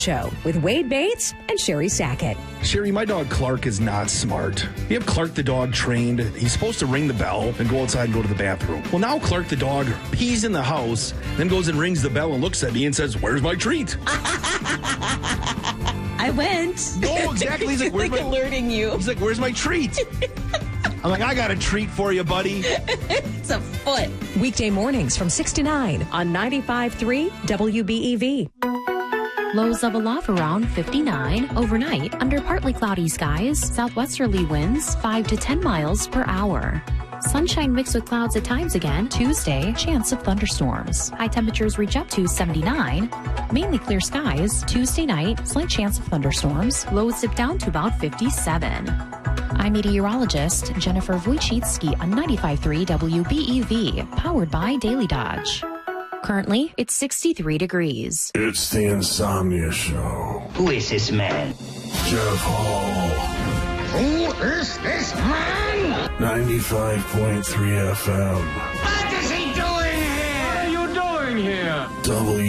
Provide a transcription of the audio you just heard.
Show with Wade Bates and Sherry Sackett. Sherry, my dog Clark is not smart. We have Clark the dog trained. He's supposed to ring the bell and go outside and go to the bathroom. Well, now Clark the dog pees in the house, then goes and rings the bell and looks at me and says, "Where's my treat?" I went. No, exactly. He's like, like alerting you. He's like, "Where's my treat?" I'm like, "I got a treat for you, buddy." It's a foot. Weekday mornings from 6 to 9 on 95.3 WBEV. Lows of a love around 59. Overnight, under partly cloudy skies, southwesterly winds 5 to 10 miles per hour. Sunshine mixed with clouds at times again. Tuesday, chance of thunderstorms. High temperatures reach up to 79. Mainly clear skies. Tuesday night, slight chance of thunderstorms. Lows dip down to about 57. I'm meteorologist Jennifer Wojcicki on 95.3 WBEV, powered by Daily Dodge. Currently, it's 63 degrees. It's the Insomnia Show. Who is this man? Jeff Hall. Who is this man? 95.3 FM. What is he doing here? W